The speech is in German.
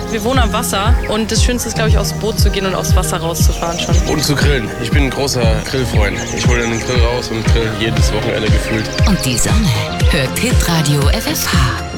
Wir wohnen am Wasser und das Schönste ist, glaube ich, aufs Boot zu gehen und aufs Wasser rauszufahren schon. Und zu grillen. Ich bin ein großer Grillfreund. Ich hole dann den Grill raus und grill jedes Wochenende gefühlt. Und die Sonne hört Hitradio FFH.